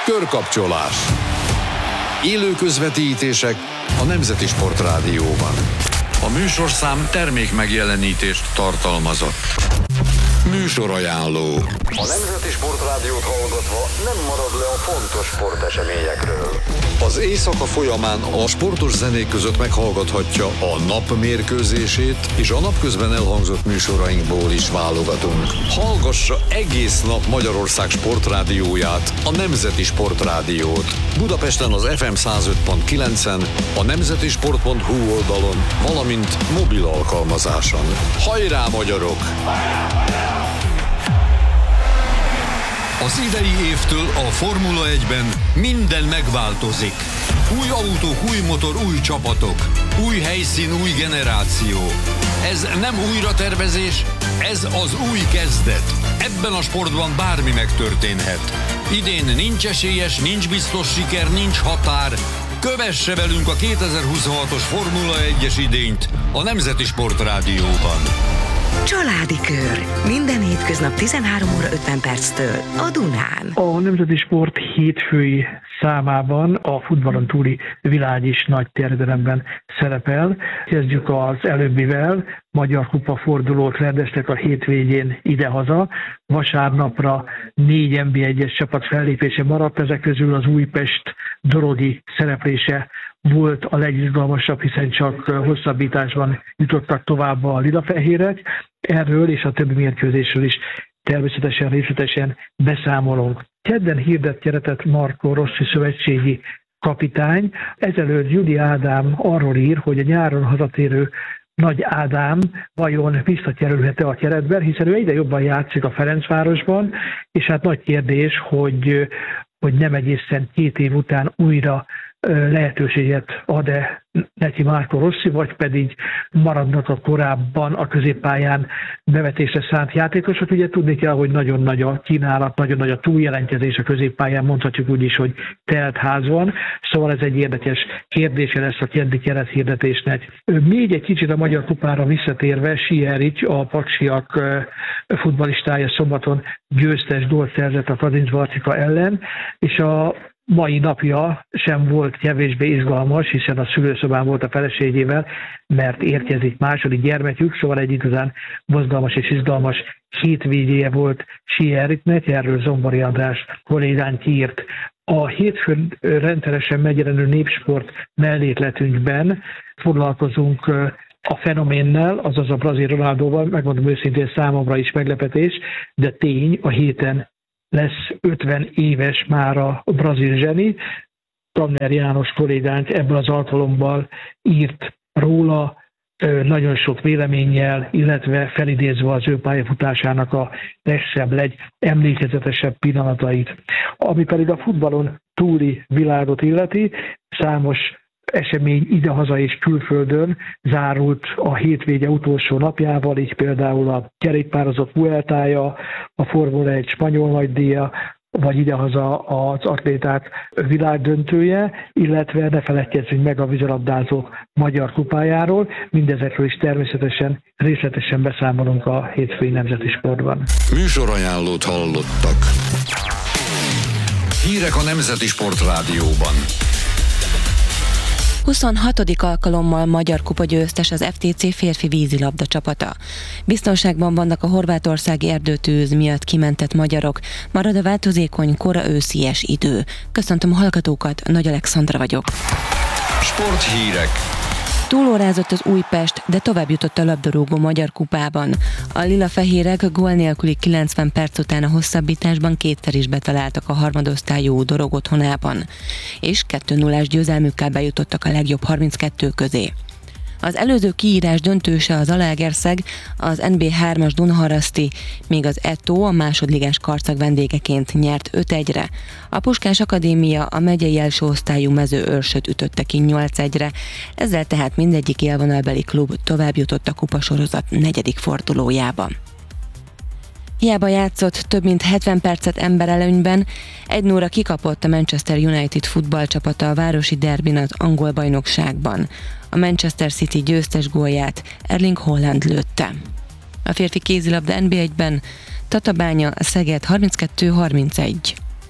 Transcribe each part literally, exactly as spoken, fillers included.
Körkapcsolás. Élő közvetítések a Nemzeti Sportrádióban. A műsorszám termék megjelenítést tartalmazott. Műsorajánló. A Nemzeti Sportrádiót hallgatva nem marad le a fontos sporteseményekről. Az éjszaka folyamán a sportos zenék között meghallgathatja a nap mérkőzését, és a napközben elhangzott műsorainkból is válogatunk. Hallgassa egész nap Magyarország sportrádióját, a Nemzeti Sportrádiót. Budapesten az ef em száz öt pont kilencen, a nemzetisport pont hu oldalon, valamint mobil alkalmazáson. Hajrá, magyarok! Az idei évtől a Formula egyben minden megváltozik. Új autók, új motor, új csapatok, új helyszín, új generáció. Ez nem újratervezés, ez az új kezdet. Ebben a sportban bármi megtörténhet. Idén nincs esélyes, nincs biztos siker, nincs határ. Kövesse velünk a kétezer-huszonhatos Formula egyes idényt a Nemzeti Sportrádióban. Családi Kör. Minden hétköznap tizenhárom óra ötven perctől a Dunán. A Nemzeti Sport hétfői számában a futballon túli világ is nagy terjedelemben szerepel. Kezdjük az előbbivel. Magyar kupa fordulót rendeztek a hétvégén idehaza. Vasárnapra négy en bé egyes csapat fellépése maradt, ezek közül az Újpest Dorogi szereplése volt a legizgalmasabb, hiszen csak hosszabbításban jutottak tovább a lilafehérek. Erről és a többi mérkőzésről is természetesen részletesen beszámolunk. Kedden hirdett keretet Marco Rossi szövetségi kapitány. Ezelőtt Gyuri Ádám arról ír, hogy a nyáron hazatérő Nagy Ádám vajon visszakerülhet-e a keretben, hiszen ő egyre jobban játszik a Ferencvárosban, és hát nagy kérdés, hogy, hogy nem egészen két év után újra lehetőséget ad-e neki Marco Rossi, vagy pedig maradnak a korábban a középpályán bevetésre szánt játékosok. Ugye tudni kell, hogy nagyon nagy a kínálat, nagyon nagy a túljelentkezés a középpályán, mondhatjuk úgy is, hogy telt ház van. Szóval ez egy érdekes kérdése lesz a keddi kerethirdetésnek. Még egy kicsit a Magyar Kupára visszatérve, Siheric, a Paksiak futballistája szombaton győztes gólt szerzett a Kazincbarcika ellen, és a mai napja sem volt kevésbé izgalmas, hiszen a szülőszobán volt a feleségével, mert érkezik második gyermekük, szóval egy igazán mozgalmas és izgalmas hétvégéje volt Siheric-nek, erről Zombori András kollégánk írt. A hétfőn rendszeresen megjelenő Népsport mellékletünkben foglalkozunk a fenoménnel, azaz a brazil Ronaldóval, megmondom őszintén, számomra is meglepetés, de tény, a héten lesz ötven éves már a brazil zseni. Tanner János kollégánk ebből az alkalommal írt róla, nagyon sok véleménnyel, illetve felidézve az ő pályafutásának a legszebb, legemlékezetesebb pillanatait. Ami pedig a futballon túli világot illeti, számos esemény idehaza és külföldön zárult a hétvége utolsó napjával, így például a kerékpározók Vueltája, a Formula egy spanyol nagydíja, vagy idehaza az atléták világdöntője, illetve ne feledkezzünk meg a vízilabdázók Magyar Kupájáról. Mindezekről is természetesen részletesen beszámolunk a hétfői Nemzeti Sportban. Műsorajánlót hallottak. Hírek a Nemzeti Sportrádióban. huszonhatodik alkalommal Magyar Kupa győztes az ef té cé férfi vízilabda csapata. Biztonságban vannak a horvátországi erdőtűz miatt kimentett magyarok, marad a változékony, kora őszies idő. Köszöntöm a hallgatókat, Nagy Alexandra vagyok. Sporthírek. Túlórázott az Újpest, de tovább jutott a labdarúgó Magyar Kupában. A lilafehérek gól nélküli kilencven perc után a hosszabbításban kétszer is betaláltak a harmadosztályú Dorog otthonában, és kettő nullás győzelmükkel bejutottak a legjobb harminckettő közé. Az előző kiírás döntőse az Zalaegerszeg, az en bé hármas Dunaharaszti, míg az Eto a másodligás Karcag vendégeként nyert öt egyre. A Puskás Akadémia a megyei első osztályú Mezőőrsöt ütötte ki nyolc egyre, ezzel tehát mindegyik élvonalbeli klub tovább jutott a kupasorozat negyedik fordulójába. Hiába játszott több mint hetven percet emberelőnyben, egy nulla kikapott a Manchester United futballcsapata a városi derbin az angol bajnokságban. A Manchester City győztes gólját Erling Haaland lőtte. A férfi kézilabda en bé egyben Tatabánya Szeged harminckettő harmincegy.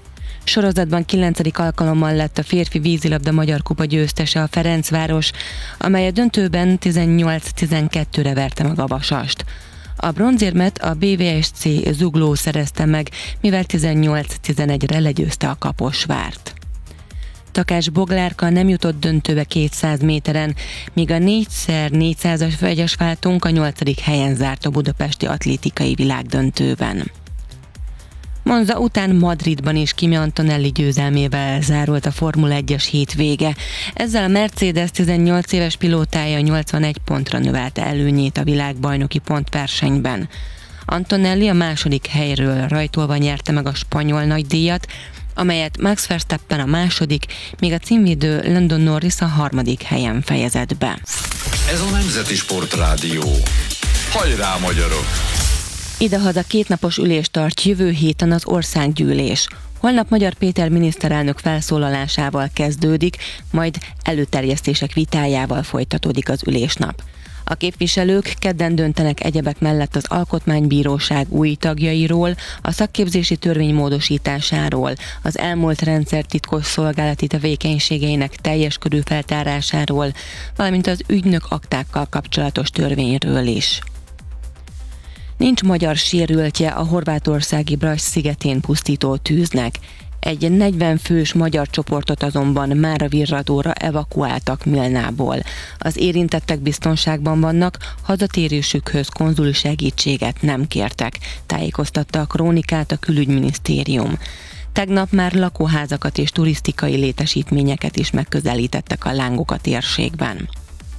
Sorozatban kilencedik alkalommal lett a férfi vízilabda Magyar Kupa győztese a Ferencváros, amely a döntőben tizennyolc tizenkettőre verte meg a Vasast. A bronzérmet a bé vé es cé Zugló szerezte meg, mivel tizennyolc tizenegyre legyőzte a Kaposvárt. Takás Boglárka nem jutott döntőbe kétszáz méteren, míg a négyszer négyszázas vegyesváltónk a nyolcadik helyen zárt a budapesti atlétikai világdöntőben. Monza után Madridban is Kimi Antonelli győzelmével zárult a Formula egyes hétvége. Ezzel a Mercedes tizennyolc éves pilótája nyolcvanegy pontra növelte előnyét a világbajnoki pontversenyben. Antonelli a második helyről rajtolva nyerte meg a spanyol nagydíjat, amelyet Max Verstappen a második, míg a címvédő Lando Norris a harmadik helyen fejezett be. Ez a Nemzeti Sportrádió. Hajrá, magyarok! Idehaza kétnapos ülést tart jövő héten az országgyűlés. Holnap Magyar Péter miniszterelnök felszólalásával kezdődik, majd előterjesztések vitájával folytatódik az ülésnap. A képviselők kedden döntenek egyebek mellett az Alkotmánybíróság új tagjairól, a szakképzési törvény módosításáról, az elmúlt rendszer titkos szolgálati tevékenységeinek teljes körű feltárásáról, valamint az ügynök aktákkal kapcsolatos törvényről is. Nincs magyar sérültje a horvátországi Brač szigetén pusztító tűznek. Egy negyven fős magyar csoportot azonban már a virradóra evakuáltak Milnából. Az érintettek biztonságban vannak, hazatérésükhöz konzuli segítséget nem kértek, tájékoztatta a Krónikát a Külügyminisztérium. Tegnap már lakóházakat és turisztikai létesítményeket is megközelítettek a lángok a térségben.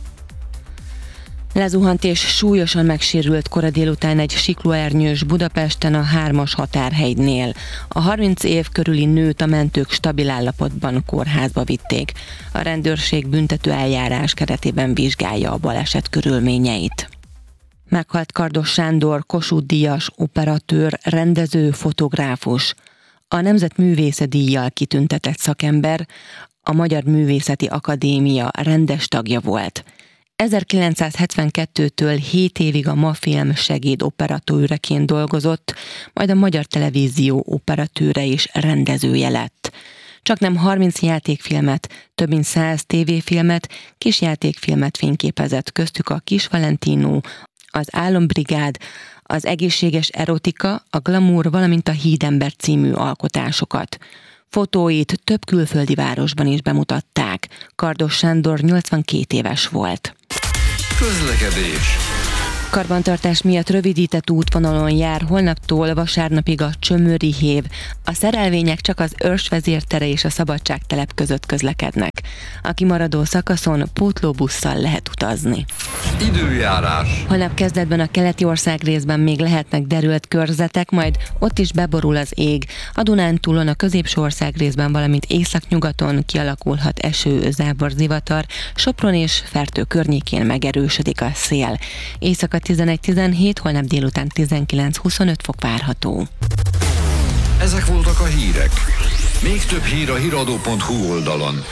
Lezuhant és súlyosan megsérült kora délután egy siklóernyős Budapesten a hármas határhegynél. A harminc év körüli nőt a mentők stabil állapotban kórházba vitték. A rendőrség büntető eljárás keretében vizsgálja a baleset körülményeit. Meghalt Kardos Sándor, Kossuth-díjas, operatőr, rendező, fotográfus. A Nemzetművésze díjjal kitüntetett szakember, a Magyar Művészeti Akadémia rendes tagja volt. ezerkilencszázhetvenkettőtől hét évig a MAFilm segéd operatőreként dolgozott, majd a Magyar Televízió operatőre és rendezője lett. Csaknem harminc játékfilmet, több mint száz tévéfilmet, kisjátékfilmet fényképezett, köztük a Kis Valentino, az Álombrigád, az Egészséges erotika, a Glamour, valamint a Hídember című alkotásokat. Fotóit több külföldi városban is bemutatták. Kardos Sándor nyolcvankét éves volt. Közlekedés. Karbantartás miatt rövidített útvonalon jár holnaptól vasárnapig a Csömöri hév. A szerelvények csak az Örs vezértere és a Szabadságtelep között közlekednek. A kimaradó szakaszon pótlóbusszal lehet utazni. Időjárás. Holnap kezdetben a keleti ország részben még lehetnek derült körzetek, majd ott is beborul az ég. A Dunántúlon a középső ország részben, valamint északnyugaton kialakulhat eső, zápor, zivatar, Sopron és Fertő környékén megerősödik a szél. Éjszaka tizenegy tizenhét, holnap délután tizenkilenc huszonöt fok várható. Ezek voltak a hírek. Még több hír a híradó pont hu oldalon.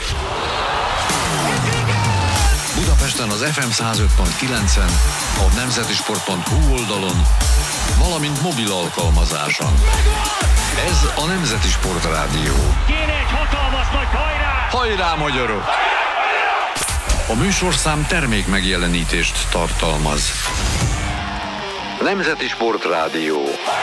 Budapesten az ef em száz öt pont kilencen, a nemzetisport pont hu oldalon, valamint mobil alkalmazáson. Ez a Nemzeti Sportrádió. Kéne egy hatalmas nagy hajrá! Hajrá, magyarok! A műsorszám termék megjelenítést tartalmaz. Nemzeti Sportrádió.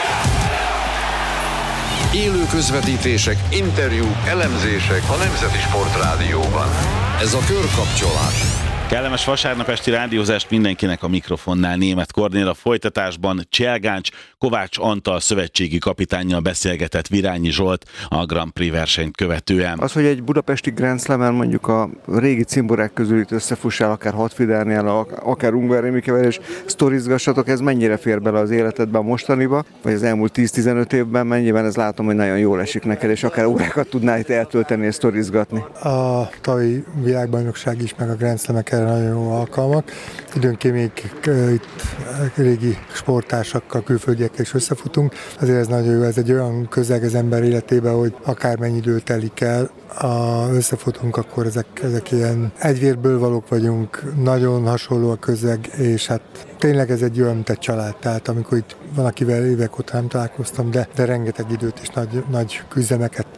Élő közvetítések, interjúk, elemzések a Nemzeti Sportrádióban. Ez a körkapcsolás. Kellemes vasárnap esti rádiózást mindenkinek, a mikrofonnál Németh Kornél. A folytatásban Cselgáncs Kovács Antal szövetségi kapitánnyal beszélgetett Virányi Zsolt a Grand Prix versenyt követően. Az, hogy egy budapesti Grand Slam-en mondjuk a régi cimborák közül itt összefussál, akár Hatfidernél, akár Ungver Rémikevel, és sztorizgassatok, ez mennyire fér bele az életedbe a mostaniba, vagy az elmúlt tíz-tizenöt évben, mennyiben ez látom, hogy nagyon jól esik neked, és akár órákat tudnál itt eltölteni és sztorizgatni. A tavalyi világbajnokság is, meg a Grand Slam-ek erre nagyon jó alkalmak. Időnként még itt régi sporttársakkal, külföldiekkel is összefutunk. Azért ez nagyon jó, ez egy olyan közeg az ember életében, hogy akármennyi idő telik el, ha összefutunk, akkor ezek, ezek ilyen egyvérből valók vagyunk, nagyon hasonló a közeg, és hát tényleg ez egy olyan, mint egy család. Tehát amikor itt van, akivel évek óta nem találkoztam, de, de rengeteg időt és nagy, nagy küzdemeket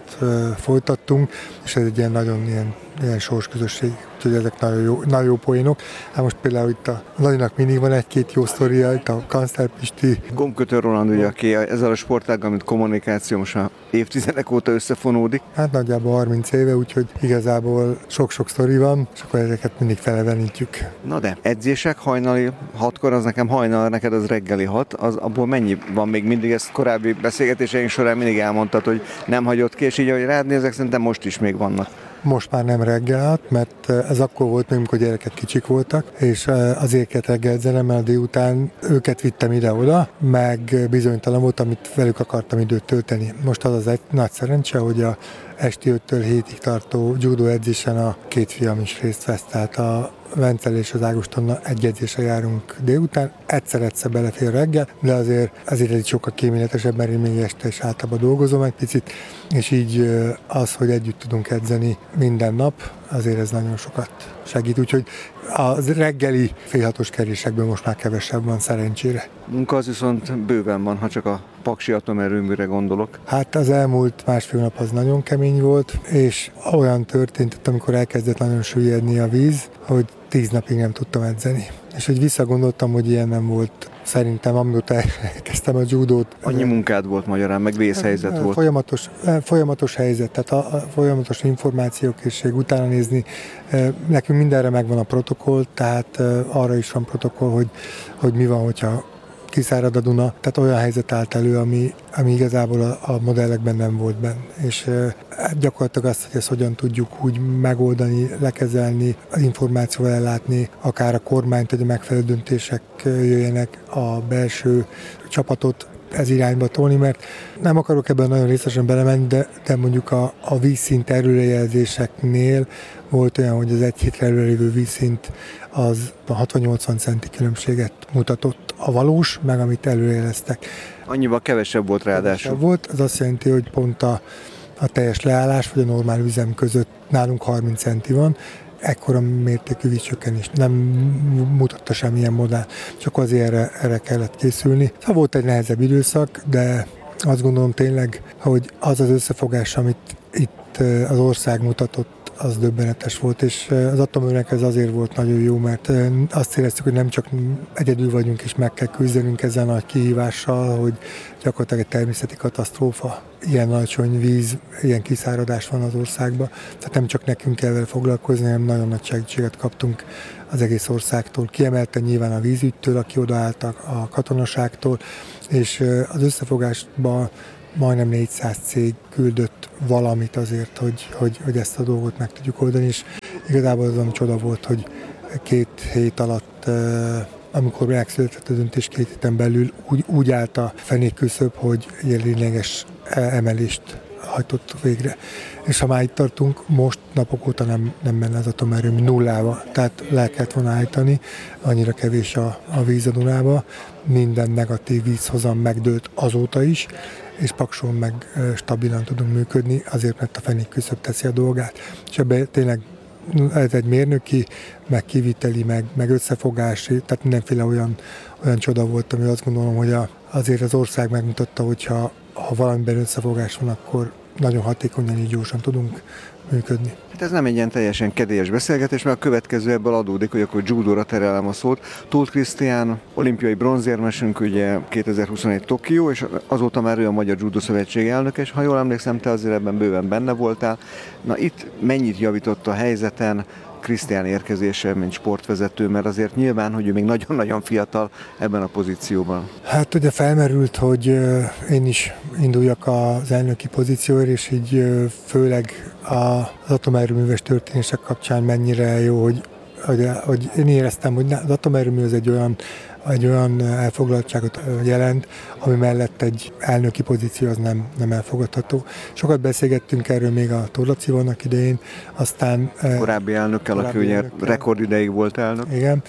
folytattunk, és ez egy ilyen nagyon ilyen, ilyen sorsközösség, úgyhogy ezek nagyon jó, nagyon jó poénok. Hát most például itt a Lalinak mindig van egy-két jó sztoria, itt a Kancler Pisti. Gombkötő Roland, ugye, aki ezzel a sportággal, mint kommunikáció, most már évtizedek óta összefonódik. Hát nagyjából harminc éve, úgyhogy igazából sok-sok sztori van, és akkor ezeket mindig felevenítjük. Na de, edzések hajnali hatkor, az nekem hajnal, neked az reggeli hat, az abból mennyi van még mindig? Ezt korábbi beszélgetéseink során mindig elmondtad, hogy nem hagyott ki, és így ahogy rád nézek, szerintem most is még vannak. Most már nem reggel, mert ez akkor volt, amikor gyerekek kicsik voltak, és azért kellett reggelzenem, mert délután őket vittem ide-oda, meg bizonytalan volt, amit velük akartam időt tölteni. Most az az egy nagy szerencse, hogy a esti öttől hétig tartó judo edzésen a két fiam is részt vesz, tehát a Vencel és az Ágostonnal egy edzésre járunk délután, egyszer-egyszer belefér reggel, de azért azért ez sokkal kéményletesebb, mert én még este is általában dolgozom egy picit, és így az, hogy együtt tudunk edzeni minden nap, azért ez nagyon sokat segít, úgyhogy a reggeli félhatos kerésekből most már kevesebb van szerencsére. Munka az viszont bőven van, ha csak a Paksi atomerőműre gondolok. Hát az elmúlt másfél nap az nagyon kemény volt, és olyan történt, amikor elkezdett nagyon süllyedni a víz, hogy tíz napig nem tudtam edzeni. És hogy visszagondoltam, hogy ilyen nem volt szerintem, amióta elkezdtem a judót. Annyi munkád volt magyarán, meg vészhelyzet volt. Folyamatos, folyamatos helyzet, tehát a, a folyamatos információkészség, utána nézni. Nekünk mindenre megvan a protokoll, tehát arra is van protokoll, hogy, hogy mi van, hogyha kiszárad a Duna, tehát olyan helyzet állt elő, ami, ami igazából a, a modellekben nem volt benne. És e, gyakorlatilag azt, hogy ezt hogyan tudjuk úgy megoldani, lekezelni, az információval ellátni, akár a kormányt, hogy a megfelelő döntések jöjjenek, a belső csapatot ez irányba tolni, mert nem akarok ebben nagyon részesen belemenni, de, de mondjuk a, a vízszint előrejelzéseknél volt olyan, hogy az egy hétre előrelévő vízszint az a hatvan-nyolcvan centi különbséget mutatott a valós, meg amit előrejeleztek. Annyiban kevesebb volt ráadásul. Kevesebb volt, az azt jelenti, hogy pont a, a teljes leállás vagy a normál üzem között nálunk harminc centi van, ekkora mértékű vízcsökkenés nem mutatta semmilyen modell, csak azért erre, erre kellett készülni. Ha volt egy nehezebb időszak, de azt gondolom tényleg, hogy az az összefogás, amit itt az ország mutatott, az döbbenetes volt, és az atomerőnek ez azért volt nagyon jó, mert azt éreztük, hogy nem csak egyedül vagyunk, és meg kell küzdenünk ezzel a nagy kihívással, hogy gyakorlatilag egy természeti katasztrófa, ilyen alacsony víz, ilyen kiszáradás van az országban, tehát nem csak nekünk kell vele foglalkozni, hanem nagyon nagy segítséget kaptunk az egész országtól, kiemelten nyilván a vízügytől, aki odaálltak, a katonaságtól, és az összefogásban majdnem négyszáz cég küldött valamit azért, hogy, hogy, hogy ezt a dolgot meg tudjuk oldani, és igazából az ami csoda volt, hogy két hét alatt, amikor megszületett a döntés, két héten belül úgy, úgy állt a fenékküszöb, hogy egy lényeges emelést hajtott végre. És ha már itt tartunk, most napok óta nem, nem menne az atomerőmű nullába, tehát le kellett volna állítani, annyira kevés a, a víz a Dunába, minden negatív vízhozam megdőlt azóta is, és Pakson meg stabilan tudunk működni, azért, mert a fenékküszöb teszi a dolgát. És ebben tényleg ez egy mérnöki, meg kiviteli, meg, meg összefogási, tehát mindenféle olyan, olyan csoda volt, ami azt gondolom, hogy a, azért az ország megmutatta, hogyha ha valamiben összefogás van, akkor nagyon hatékonyan így gyorsan tudunk működni. Hát ez nem egy ilyen teljesen kedélyes beszélgetés, mert a következő ebből adódik, hogy akkor judóra terelem a szót. Tóth Krisztián, olimpiai bronzérmesünk, ugye kétezer-huszonegy Tokió, és azóta már ő a Magyar Judo Szövetség elnöke, és ha jól emlékszem, te azért ebben bőven benne voltál. Na itt mennyit javított a helyzeten Krisztián érkezése, mint sportvezető, mert azért nyilván, hogy ő még nagyon-nagyon fiatal ebben a pozícióban. Hát ugye felmerült, hogy én is induljak az elnöki pozícióért, és így főleg az atomerőműves történések kapcsán mennyire jó, hogy, hogy, hogy én éreztem, hogy az atomerőmű az egy olyan egy olyan elfoglaltságot jelent, ami mellett egy elnöki pozíció az nem, nem elfogadható. Sokat beszélgettünk erről még a Torlaci vannak idején, aztán... Korábbi elnökkel, korábbi aki ugye rekordideig volt elnök. Igen,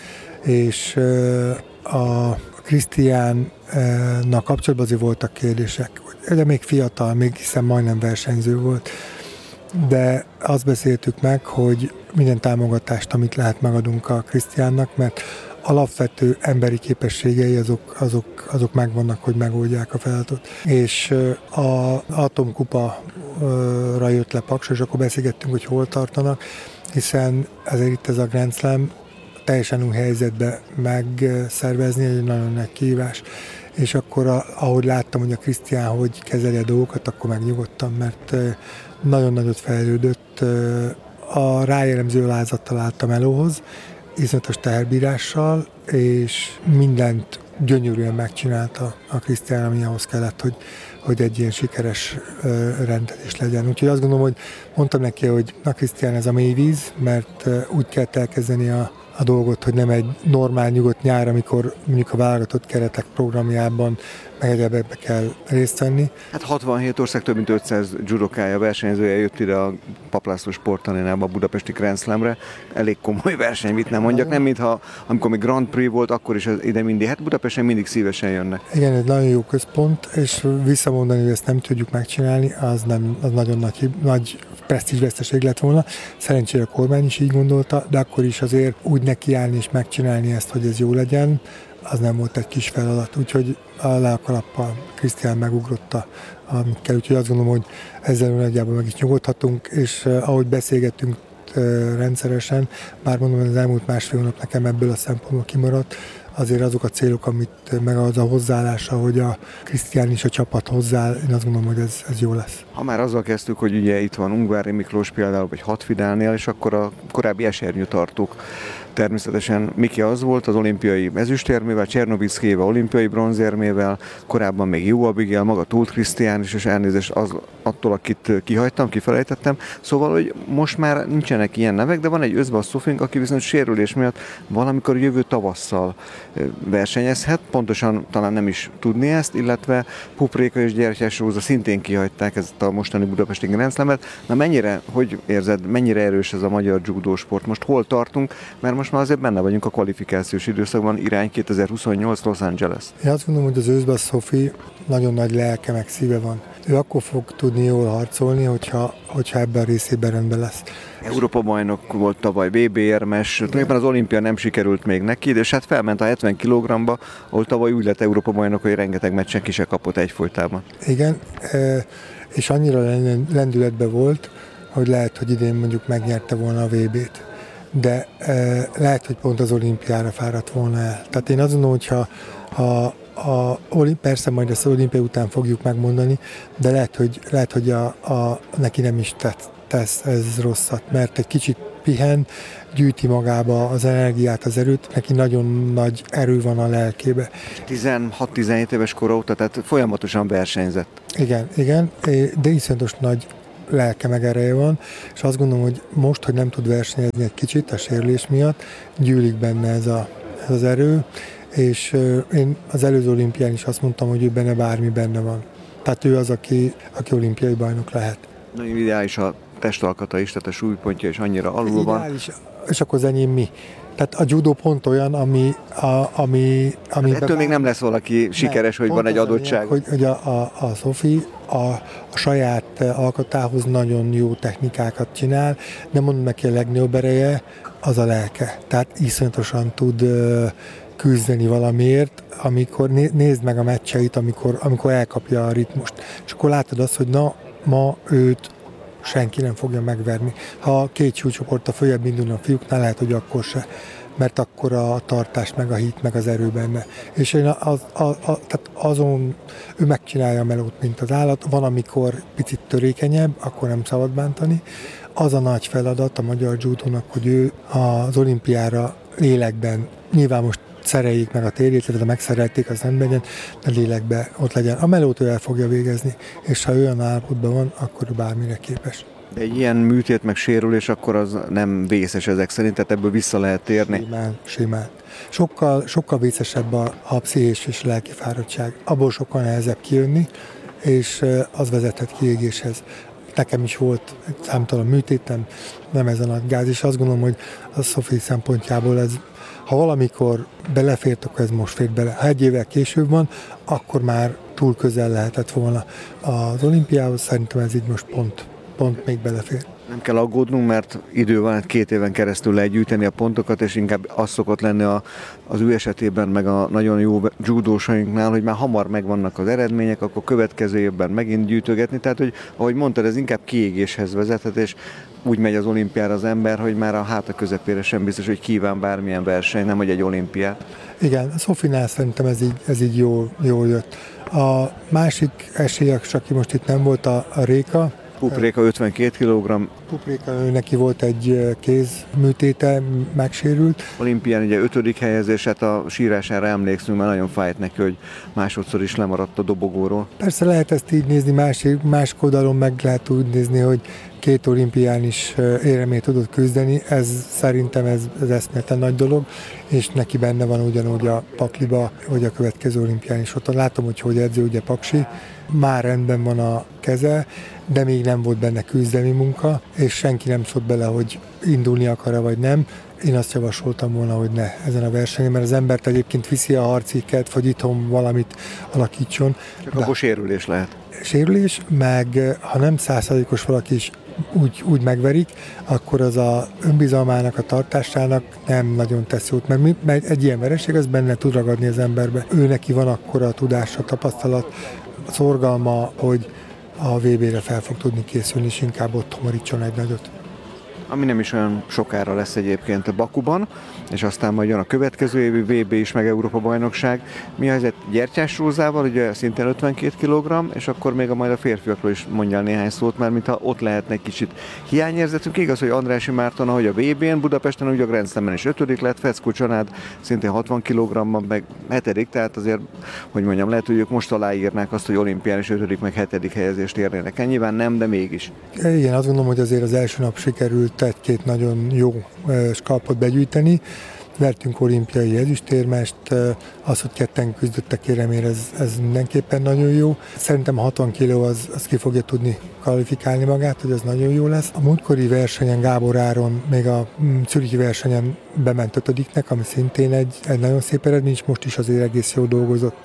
és a Krisztiánnak kapcsolatban azért voltak kérdések, de még fiatal, még hiszen majdnem versenyző volt, de azt beszéltük meg, hogy minden támogatást, amit lehet, megadunk a Krisztiánnak, mert alapvető emberi képességei azok, azok, azok megvannak, hogy megoldják a feladatot. És az atomkupa-ra jött le Paks, és akkor beszélgettünk, hogy hol tartanak, hiszen ezért itt ez a Grand Slam teljesen új helyzetbe megszervezni, egy nagyon nagy kihívás. És akkor, ahogy láttam, hogy a Krisztián hogy kezeli a dolgokat, akkor megnyugodtam, mert nagyon nagyot fejlődött. A rájellemző alázattal álltam elóhoz, iszonyatos teherbírással, és mindent gyönyörűen megcsinálta a Krisztián, ami ahhoz kellett, hogy, hogy egy ilyen sikeres rendezés legyen. Úgyhogy azt gondolom, hogy mondtam neki, hogy na Krisztián, ez a mély víz, mert úgy kell elkezdeni a a dolgot, hogy nem egy normál nyugodt nyár, amikor mondjuk a válogatott keretek programjában meg egyebbe kell részt venni. Hát hatvanhét ország, több mint ötszáz judokája, versenyzője jött ide a Paplászló Sportarénába, a budapesti Grand Slamre. Elég komoly verseny, mit nem mondjak, nem mintha amikor még Grand Prix volt, akkor is ide mindig, hát Budapesten mindig szívesen jönnek. Igen, egy nagyon jó központ, és visszamondani, hogy ezt nem tudjuk megcsinálni, az, nem, az nagyon nagy, nagy presztízsveszteség lett volna. Szerencsére a kormány is így gondolta, de akkor is azért úgy nekiállni és megcsinálni ezt, hogy ez jó legyen, az nem volt egy kis feladat. Úgyhogy a le a kalappal Krisztián megugrotta, amit kell. Úgyhogy azt gondolom, hogy ezzel nagyjából meg is nyugodhatunk, és uh, ahogy beszélgettünk uh, rendszeresen, bár mondom, hogy az elmúlt másfél hónap nekem ebből a szempontból kimaradt, azért azok a célok, amit meg az a hozzáállása, hogy a Krisztián is a csapat hozzááll, én azt gondolom, hogy ez, ez jó lesz. Ha már azzal kezdtük, hogy ugye itt van Ungvári Miklós például, vagy Hatfidálnél, és akkor a korábbi esernyőtartók. Természetesen Miki az volt az olimpiai ezüstérmével, Csernovickével olimpiai bronzérmével, korábban még Jó Abigail, maga Tóth Krisztián is, és elnézést az, attól, akit kihagytam, kifelejtettem. Szóval, hogy most már nincsenek ilyen nevek, de van egy Özbasz Szofink, aki viszont sérülés miatt valamikor jövő tavasszal versenyezhet, pontosan talán nem is tudni ezt, illetve Pupréka és Gyertyás Róza szintén kihagyták ezt a mostani budapesti Grand Slamet. Na mennyire, hogy érzed, mennyire erős ez a magyar judósport? Most hol tartunk? Mert most már azért benne vagyunk a kvalifikációs időszakban, irány kétezer-huszonnyolc Los Angeles. Én azt gondolom, hogy az Özbasz Szofi nagyon nagy lelke meg szíve van. Ő akkor fog tudni jól harcolni, hogyha, hogyha ebben a részében rendben lesz. Európa bajnok volt tavaly, bé bé érmes, tulajdonképpen az olimpia nem sikerült még neki, és hát felment a hetven kilogramba, ahol tavaly úgy lett Európa bajnok, hogy rengeteg meccsen ki se kapott egyfolytában. Igen, és annyira lendületben volt, hogy lehet, hogy idén mondjuk megnyerte volna a vé bét. De e, lehet, hogy pont az olimpiára fáradt volna el. Tehát én azt gondolom, hogyha a, a, persze majd ezt az olimpia után fogjuk megmondani, de lehet, hogy, lehet, hogy a, a, neki nem is tett, tesz ez rosszat, mert egy kicsit pihen, gyűjti magába az energiát, az erőt, neki nagyon nagy erő van a lelkébe. tizenhat-tizenhét éves kora óta, tehát folyamatosan versenyzett. Igen, igen, de iszonyatos nagy lelke meg ereje van, és azt gondolom, hogy most, hogy nem tud versenyezni egy kicsit a sérülés miatt, gyűlik benne ez, a, ez az erő, és én az előző olimpián is azt mondtam, hogy ő benne bármi benne van. Tehát ő az, aki, aki olimpiai bajnok lehet. Nagyon ideális a testalkata is, tehát a súlypontja is annyira alul van. Ideális, és akkor az enyém mi? Tehát a judo pont olyan, ami... A, ami, ami ettől még nem lesz valaki sikeres, nem, hogy van egy adottság. Hogy, hogy a, a, a Szofi a, a saját alkatához nagyon jó technikákat csinál, de mondom neki, a legnagyobb ereje az a lelke. Tehát iszonyatosan tud uh, küzdeni valamiért, amikor né, nézd meg a meccseit, amikor, amikor elkapja a ritmust. És akkor látod azt, hogy na, ma őt senki nem fogja megverni. Ha két súlycsoporttal följebb indulna a fiúknál, lehet, hogy akkor se, mert akkor a tartás, meg a hit, meg az erő benne. És én az, az, az, tehát azon ő megcsinálja a melót, mint az állat. Van, amikor picit törékenyebb, akkor nem szabad bántani. Az a nagy feladat a magyar judónak, hogy ő az olimpiára lélekben, nyilván most szereljék meg a térjét, illetve megszerelték, az nem legyen, de lélekben ott legyen. A melót ő el fogja végezni, és ha olyan állapotban van, akkor bármire képes. De egy ilyen műtét meg sérülés, akkor az nem vészes ezek szerint, tehát ebből vissza lehet térni? Simán, simán. Sokkal, sokkal vészesebb a, a pszichés és lelki fáradtság. Abból sokkal nehezebb kijönni, és az vezethet kiégéshez. Nekem is volt számtalan műtétem, nem ez a nagy gáz, és azt gondolom, hogy a Szofi szempontjából ez, ha valamikor belefért, akkor ez most fért bele. Ha egy évvel később van, akkor már túl közel lehetett volna az olimpiához, szerintem ez így most pont, pont még belefér. Nem kell aggódnunk, mert idő van, két éven keresztül lehet gyűjteni a pontokat, és inkább az szokott lenni a, az ő esetében, meg a nagyon jó judósainknál, hogy már hamar megvannak az eredmények, akkor következő évben megint gyűjtögetni. Tehát, hogy ahogy mondtad, ez inkább kiégéshez vezethet, és úgy megy az olimpiára az ember, hogy már a háta közepére sem biztos, hogy kíván bármilyen verseny, nem hogy egy olimpiát. Igen, a Szofinál szerintem ez így, ez így jól, jól jött. A másik esélyek, aki most itt nem volt, a, a Réka. Pupréka ötvenkét kilogramm. Pupréka, neki volt egy kézműtéte, megsérült. Olimpián ugye ötödik helyezés, hát a sírására emlékszünk, mert nagyon fájt neki, hogy másodszor is lemaradt a dobogóról. Persze lehet ezt így nézni, másik, másik oldalon meg lehet úgy nézni, hogy két olimpián is éremét tudott küzdeni, ez szerintem ez, ez eszméletlen nagy dolog, és neki benne van ugyanúgy a pakliba, hogy a következő olimpián is ott. Látom, hogy hogy edző, ugye Paksi, már rendben van a keze, de még nem volt benne küzdelmi munka, és senki nem szólt bele, hogy indulni akar-e vagy nem. Én azt javasoltam volna, hogy ne ezen a versenyen, mert az embert egyébként viszi a harciket, vagy itthon valamit alakítson. Csak akkor sérülés lehet. Sérülés, meg ha nem százszázalékos valaki is úgy, úgy megverik, akkor az a önbizalmának, a tartásának nem nagyon tesz jót, mert, mert egy ilyen vereség az benne tud ragadni az emberbe. Ő neki van akkora a tudása, tapasztalat, szorgalma, hogy a vé bére fel fog tudni készülni, és inkább ott homorítson egy nagyot. Ami nem is olyan sokára lesz egyébként a Bakuban, és aztán majd jön a következő évi vé bé is, meg Európa-bajnokság. Mi a helyzet Gyertyás Rózával, ugye szintén ötvenkét kilogramm, és akkor még a majd a férfiakról is mondjál néhány szót, mert mintha ott lehetne egy kicsit hiányérzetünk. Igaz, hogy Andrássy Márton, ahogy a vé bén, Budapesten, ugye a Grand Slamen is ötödik lett, Feckó Csanád szintén hatvan kilogramban, meg hetedik, tehát azért, hogy mondjam, lehet, hogy ők most aláírnák azt, hogy olimpián is ötödik, meg hetedik helyezést érnének el. Nyilván nem, de mégis. Igen, azt gondolom, hogy azért az első nap sikerült egy-két nagyon jó skalpot begyűjteni. Vertünk olimpiai ezüstérmest, az, hogy ketten küzdöttek éremért, ez, ez mindenképpen nagyon jó. Szerintem a hatvan kiló az, az ki fogja tudni kvalifikálni magát, hogy ez nagyon jó lesz. A múltkori versenyen Gábor Áron még a zürichi versenyen bement ötödiknek, ami szintén egy, egy nagyon szép eredmény, és most is azért egész jól dolgozott.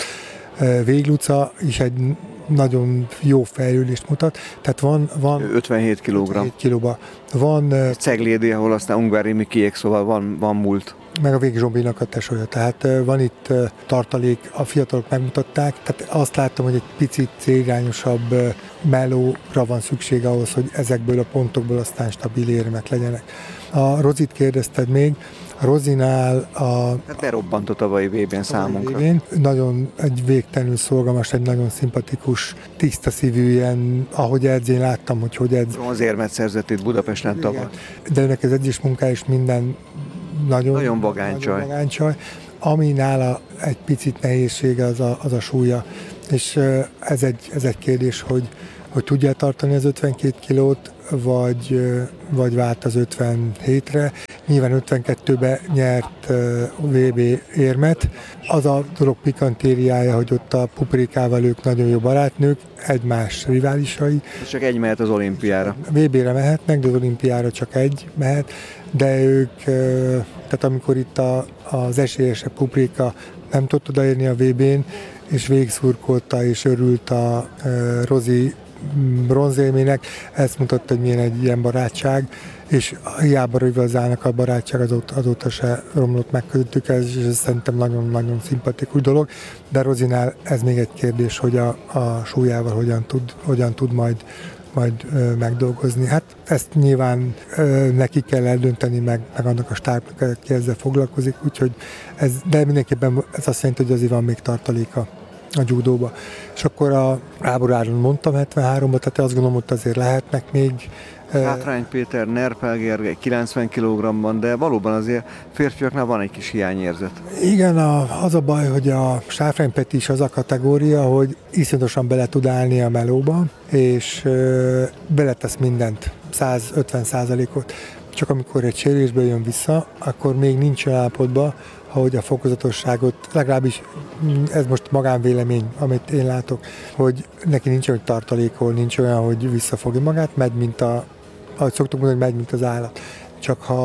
Végluca is egy nagyon jó fejlődést mutat. Tehát van... van ötvenhét kilogramm. kilóba. Van... Ceglédi, ahol aztán Ungvári Mikiék, szóval van, van múlt. Meg a Vég Zsombinak a tesója. Tehát van itt tartalék, a fiatalok megmutatták. Tehát azt láttam, hogy egy picit célirányosabb melóra van szükség ahhoz, hogy ezekből a pontokból aztán stabil érmek legyenek. A Rozit kérdezted még. A Rozinál a... Hát berobbantott a tavalyi vé bén számunkra. Vén. Nagyon egy végtelenül szolgalmas, egy nagyon szimpatikus, tiszta szívű, ilyen, ahogy edz, én láttam, hogy hogy edz. Az érmet szerzett itt Budapesten tavaly. De önnek az edzés munkája is minden nagyon, nagyon vagánycsaj. vagánycsaj. Ami nála egy picit nehézsége, az a, az a súlya. És ez egy, ez egy kérdés, hogy, hogy tudja tartani az ötvenkét kilót, vagy, vagy vált az ötvenhétre. Nyilván ötvenkettőben nyert vé bé érmet. Az a dolog pikantériája, hogy ott a Puprékával ők nagyon jó barátnők, egymás riválisai. És csak egy mehet az olimpiára. vé bére mehetnek, de az olimpiára csak egy mehet, de ők, tehát amikor itt a, az esélyesebb Pupréka nem tudott odaérni a vé bén, és végszurkolta és örült a, a Rozi bronzélmének, ezt mutatta, hogy milyen egy ilyen barátság, és hiába rivalizálnak a barátság, azóta, azóta se romlott meg közöttük, ez, és ez szerintem nagyon-nagyon szimpatikus dolog, de Rozinál ez még egy kérdés, hogy a, a súlyával hogyan tud, hogyan tud majd, majd ö, megdolgozni. Hát ezt nyilván ö, neki kell eldönteni, meg, meg annak a stábnak, aki ezzel foglalkozik, úgyhogy ez, de mindenképpen ez azt jelenti, hogy azért van még tartaléka a judóba. És akkor a Gábor Áron mondtam hetvenháromba, tehát azt gondolom, hogy azért lehetnek még. Hátrány Péter, Nerpel Gergely kilencven kilogramban, de valóban azért férfiaknál van egy kis hiányérzet. Igen, a, az a baj, hogy a Sáfrány Peti is az a kategória, hogy iszonyatosan bele tud állni a melóba, és ö, beletesz mindent, száz ötven százalékot. Csak amikor egy sérülésből jön vissza, akkor még nincs olyan állapotban, hogy a fokozatosságot, legalábbis ez most magánvélemény, amit én látok, hogy neki nincs olyan tartalékol, nincs olyan, hogy visszafogja magát, megy, mint a, ahogy szoktuk mondani, megy, mint az állat. Csak ha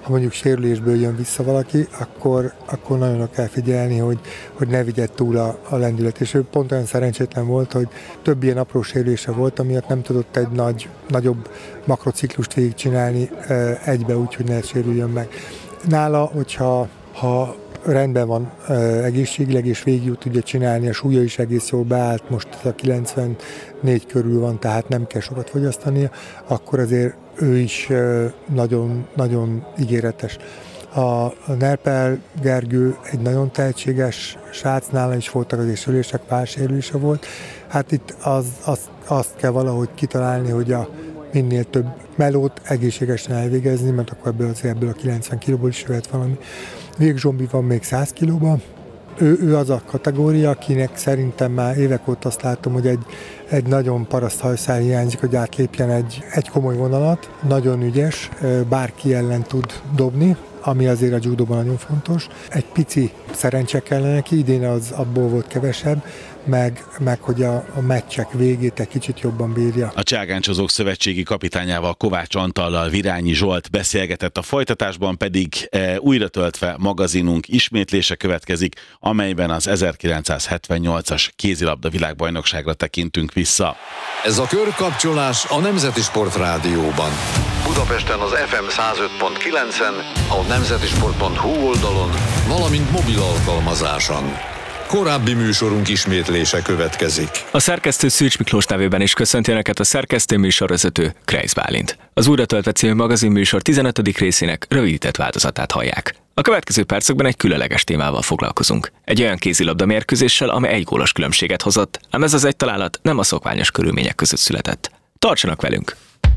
ha mondjuk sérülésből jön vissza valaki, akkor, akkor nagyon kell figyelni, hogy, hogy ne vigye túl a, a lendület. És ő pont olyan szerencsétlen volt, hogy több ilyen apró sérülése volt, amiatt nem tudott egy nagy, nagyobb makrociklust végigcsinálni egybe, úgy, hogy ne sérüljön meg. Nála, hogyha ha rendben van egészségileg, és végig tudja csinálni, a súlya is egész jól beállt, most a kilencvennégy körül van, tehát nem kell sokat fogyasztania, akkor azért ő is nagyon, nagyon ígéretes. A Nerpel Gergő egy nagyon tehetséges srác, nála is voltak azért sérülések, pár sérülése volt. Hát itt az, az, azt kell valahogy kitalálni, hogy a minél több melót egészségesen elvégezni, mert akkor ebből, az, ebből a kilencven kilóból is jöhet valami. Vég Zsombi van még száz kilóban. Ő, ő az a kategória, akinek szerintem már évek óta azt látom, hogy egy, egy nagyon paraszt hajszál hiányzik, hogy átlépjen egy, egy komoly vonalat. Nagyon ügyes, bárki ellen tud dobni, ami azért a judóban nagyon fontos. Egy pici szerencse kellene neki, idén az abból volt kevesebb, meg, meg hogy a, a meccsek végét egy kicsit jobban bírja. A cselgáncsozók szövetségi kapitányával, Kovács Antallal Virányi Zsolt beszélgetett, a folytatásban pedig e, újra töltve magazinunk ismétlése következik, amelyben az ezerkilencszázhetvennyolcas kézilabda világbajnokságra tekintünk vissza. Ez a körkapcsolás a Nemzeti Sport Rádióban. Budapesten az ef em száz öt pont kilencen, a nemzetisport pont hu oldalon, valamint mobil alkalmazáson. Korábbi műsorunk ismétlése következik. A szerkesztő Szűcs Miklós nevében is köszönti Önöket a szerkesztő műsorvezető Krejsz Bálint. Az Újra töltve című magazinműsor tizenötödik részének rövidített változatát hallják. A következő percekben egy különleges témával foglalkozunk. Egy olyan kézilabda mérkőzéssel, amely egy gólos különbséget hozott, ám ez az egy találat nem a szokványos körülmények között született. Tartsanak velünk!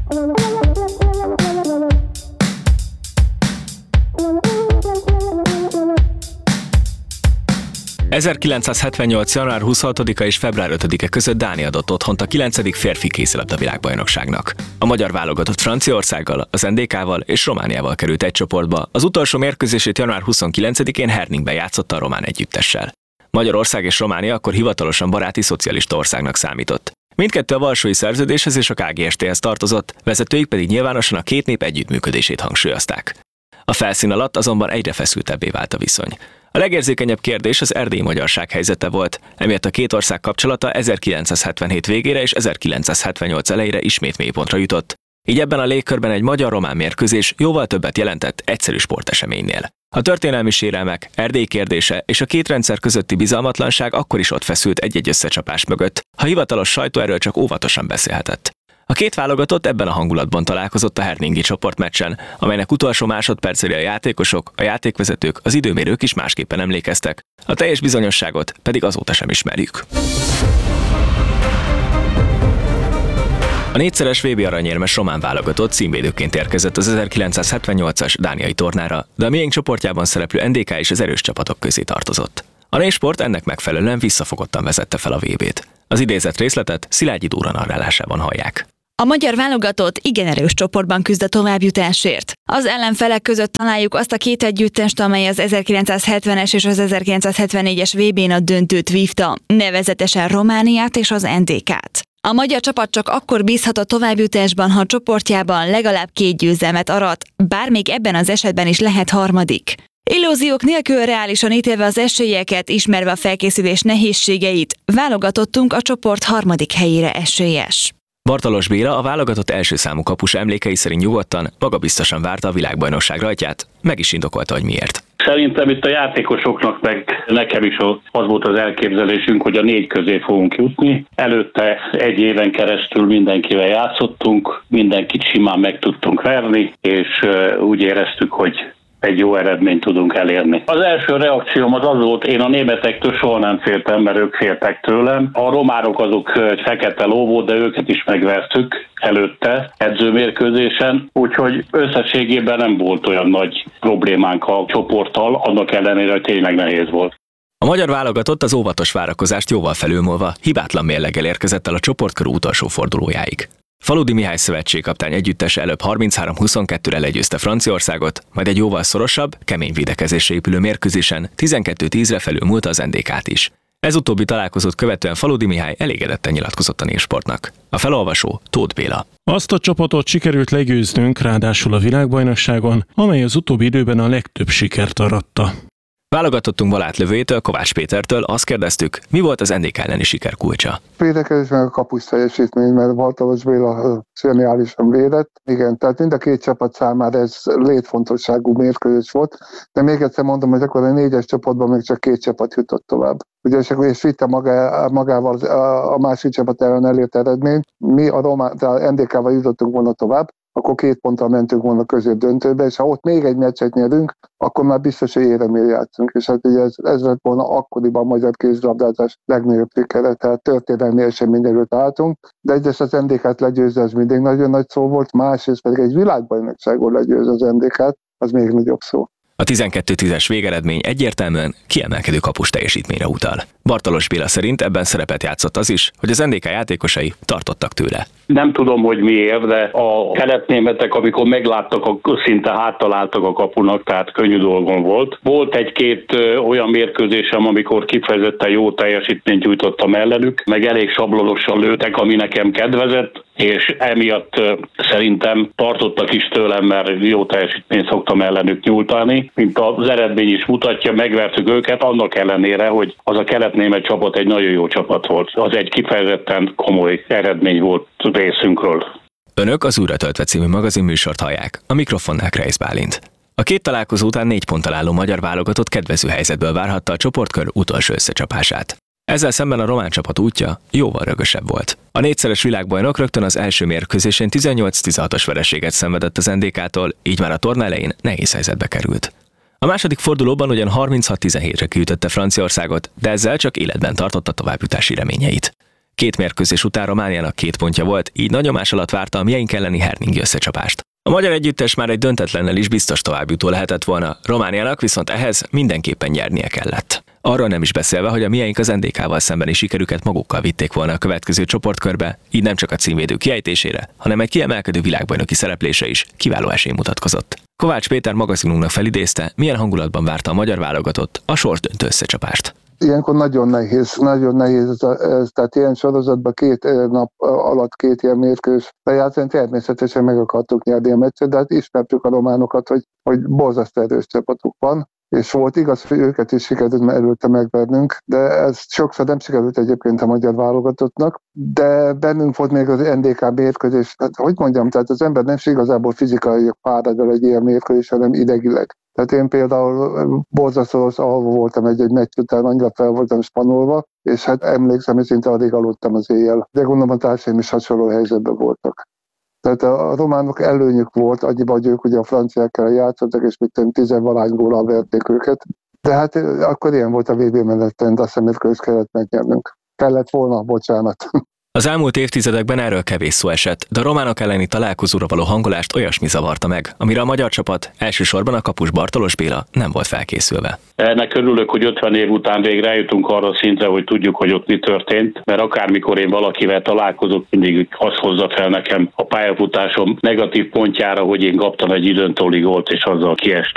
ezerkilencszázhetvennyolc. január huszonhatodika és február ötödike között Dánia adott otthont a kilencedik férfi kézilabda világbajnokságnak. A magyar válogatott Franciaországgal, az en dé ká-val és Romániával került egy csoportba, az utolsó mérkőzését január huszonkilencedikén Herningben játszotta a román együttessel. Magyarország és Románia akkor hivatalosan baráti szocialista országnak számított. Mindkettő a Varsói Szerződéshez és a ká gé es té-hez tartozott, vezetőik pedig nyilvánosan a két nép együttműködését hangsúlyozták. A felszín alatt azonban egyre feszültebbé vált a viszony. A legérzékenyebb kérdés az erdélyi magyarság helyzete volt, emiatt a két ország kapcsolata ezerkilencszázhetvenhét végére és ezerkilencszázhetvennyolc elejére ismét mélypontra jutott. Így ebben a légkörben egy magyar-román mérkőzés jóval többet jelentett egyszerű sporteseménynél. A történelmi sérelmek, Erdély kérdése és a két rendszer közötti bizalmatlanság akkor is ott feszült egy-egy összecsapás mögött, ha hivatalos sajtó erről csak óvatosan beszélhetett. A két válogatott ebben a hangulatban találkozott a herningi csoportmeccsen, amelynek utolsó másodpercére a játékosok, a játékvezetők, az időmérők is másképpen emlékeztek. A teljes bizonyosságot pedig azóta sem ismerjük. A négyszeres vé bé aranyérmes román válogatott címvédőként érkezett az ezerkilencszázhetvennyolcas dániai tornára, de a miénk csoportjában szereplő en dé ká is az erős csapatok közé tartozott. A nésport ennek megfelelően visszafogottan vezette fel a vé bét. Az idézett részletet Szilágyi Dóra narrálásában hallják. A magyar válogatott igen erős csoportban küzd a továbbjutásért. Az ellenfelek között találjuk azt a két együttest, amely az ezerkilencszázhetvenes és az ezerkilencszázhetvennégyes vé bén a döntőt vívta, nevezetesen Romániát és az en dé ká-t. A magyar csapat csak akkor bízhat a továbbjutásban, ha a csoportjában legalább két győzelmet arat, bár még ebben az esetben is lehet harmadik. Illúziók nélkül reálisan ítélve az esélyeket, ismerve a felkészülés nehézségeit, válogatottunk a csoport harmadik helyére esélyes. Bartalos Béla, a válogatott első számú kapus emlékei szerint nyugodtan, magabiztosan várta a világbajnokság rajtját, meg is indokolta, hogy miért. Szerintem itt a játékosoknak, meg nekem is az volt az elképzelésünk, hogy a négy közé fogunk jutni. Előtte egy éven keresztül mindenkivel játszottunk, mindenkit simán meg tudtunk verni, és úgy éreztük, hogy egy jó eredményt tudunk elérni. Az első reakcióm az az volt, én a németektől soha nem féltem, mert ők féltek tőlem. A románok azok egy fekete ló volt, de őket is megvertük előtte edzőmérkőzésen, úgyhogy összességében nem volt olyan nagy problémánk a csoporttal, annak ellenére, hogy tényleg nehéz volt. A magyar válogatott az óvatos várakozást jóval felülmúlva hibátlan mérleggel érkezett el a csoportkör utolsó fordulójáig. Faludi Mihály szövetségkapitány együttese előbb harminchárom huszonkettőre legyőzte Franciaországot, majd egy jóval szorosabb, kemény védekezésre épülő mérkőzésen tizenkettő tízre felülmúlta az en dé ká-t is. Ez utóbbi találkozót követően Faludi Mihály elégedetten nyilatkozott a Népsportnak. A felolvasó Tóth Béla. Azt a csapatot sikerült legyőznünk, ráadásul a világbajnokságon, amely az utóbbi időben a legtöbb sikert aratta. Válogatottunk balátlövőjétől, Kovács Pétertől, azt kérdeztük, mi volt az en dé ká elleni siker kulcsa. Védekezés meg a kapus teljesítmény, mert Bartalos Béla szörnyálisan védett. Igen, tehát mind a két csapat számára ez létfontosságú mérkőzés volt, de még egyszer mondom, hogy akkor a négyes csapatban még csak két csapat jutott tovább. Ugye, és akkor és vitte magá, magával a másik csapat ellen elért eredményt. Mi a Román, tehát en dé ká-val jutottunk volna tovább, akkor két ponttal mentünk volna középdöntőbe, és ha ott még egy meccset nyerünk, akkor már biztos, hogy éremért játszunk. És hát ugye ez, ez lett volna akkoriban a magyar kézilabdázás legnagyobb sikere, tehát történelmi esemény előtt álltunk, de egyrészt az en dé ká-t legyőzni, az mindig nagyon nagy szó volt, másrészt pedig egy világbajnokságon legyőzni az en dé ká-t, az még nagyobb szó. A tizenkettő tízes végeredmény egyértelműen kiemelkedő kapus teljesítményre utal. Bartalos Béla szerint ebben szerepet játszott az is, hogy az en dé ká játékosai tartottak tőle. Nem tudom, hogy miért, de a keletnémetek, amikor megláttak, szinte háttaláltak a kapunak, tehát könnyű dolgon volt. Volt egy-két olyan mérkőzésem, amikor kifejezetten jó teljesítményt nyújtottam ellenük, meg elég sablonosan lőtek, ami nekem kedvezett, és emiatt szerintem tartottak is tőlem, mert jó teljesítményt szoktam ellenük nyújtani. Mint az eredmény is mutatja, megvertük őket, annak ellenére, hogy az a keletnémet csapat egy nagyon jó csapat volt. Az egy kifejezetten komoly eredmény volt részünkről. Önök az Újra töltve című magazin műsort hallják, a mikrofonnál Kreisz Bálint. A két találkozó után négy ponttal álló magyar válogatott kedvező helyzetből várhatta a csoportkör utolsó összecsapását. Ezzel szemben a román csapat útja jóval rögösebb volt. A négyszeres világbajnok rögtön az első mérkőzésén tizennyolc tizenhatos vereséget szenvedett az en dé ká-tól, így már a torna elején nehéz helyzetbe került. A második fordulóban ugyan harminchat tizenhétre kiütötte Franciaországot, de ezzel csak életben tartotta továbbjutási reményeit. Két mérkőzés után Romániának két pontja volt, így nagy nyomás alatt várta a mieink elleni herningi összecsapást. A magyar együttes már egy döntetlennel is biztos továbbjutó lehetett volna, Romániának viszont ehhez mindenképpen nyernie kellett. Arról nem is beszélve, hogy a mieink az en dé ká-val szembeni sikerüket magukkal vitték volna a következő csoportkörbe, így nem csak a címvédő kiejtésére, hanem egy kiemelkedő világbajnoki szereplése is kiváló esély mutatkozott. Kovács Péter magazinunknak felidézte, milyen hangulatban várta a magyar válogatott a sorsdöntő összecsapást. Ilyenkor nagyon nehéz, nagyon nehéz ez, ez, tehát ilyen sorozatban két nap alatt két ilyen mérkőzés lejátszani, természetesen meg akartuk nyerni a meccset, de hát ismertük a románokat, hogy, hogy borzasztó erős csapatuk van, és volt igaz, hogy őket is sikerült előtte megvernünk, de ez sokszor nem sikerült egyébként a magyar válogatottnak, de bennünk volt még az en dé ká mérkőzés, hát hogy mondjam, tehát az ember nem igazából fizikai fárad el egy ilyen mérkőzés, hanem idegileg. Tehát én például borzasztó rossz alvó voltam egy-egy meccs után, annyira fel voltam spanolva, és hát emlékszem, hogy szinte addig aludtam az éjjel. De gondolom a társaim is hasonló helyzetben voltak. Tehát a románok előnyük volt, annyiban, hogy ők ugye a franciákkal játszottak, és mit tizenvalány góllal verték őket. De hát akkor ilyen volt a vé bé menetrend, azt hiszem, hogy kellett megnyernünk. Kellett volna, bocsánat. Az elmúlt évtizedekben erről kevés szó esett, de a románok elleni találkozóra való hangolást olyasmi zavarta meg, amire a magyar csapat, elsősorban a kapus Bartalos Béla nem volt felkészülve. Ennek örülök, hogy ötven év után végre eljutunk arra szintre, hogy tudjuk, hogy ott mi történt, mert akármikor én valakivel találkozok, mindig azt hozza fel nekem a pályafutásom negatív pontjára, hogy én kaptam egy időntóli gólt, és azzal kiest.